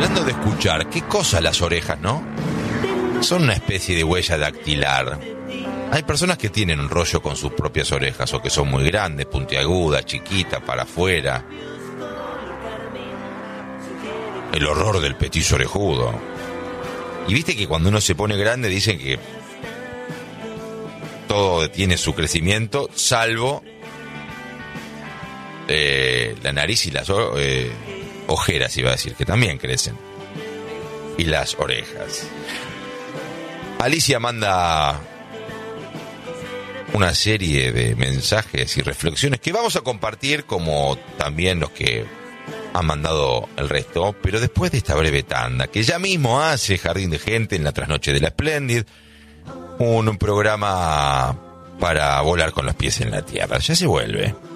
hablando de escuchar, qué cosa las orejas, ¿no? Son una especie de huella dactilar. Hay personas que tienen un rollo con sus propias orejas, o que son muy grandes, puntiagudas, chiquitas, para afuera. El horror del petiso orejudo. Y viste que cuando uno se pone grande dicen que todo detiene su crecimiento, salvo la nariz y las ojeras, iba a decir, que también crecen. Y las orejas. Alicia manda una serie de mensajes y reflexiones que vamos a compartir, como también los que han mandado el resto, pero después de esta breve tanda, que ya mismo hace Jardín de Gente en la trasnoche de la Splendid, un programa para volar con los pies en la tierra. Ya se vuelve.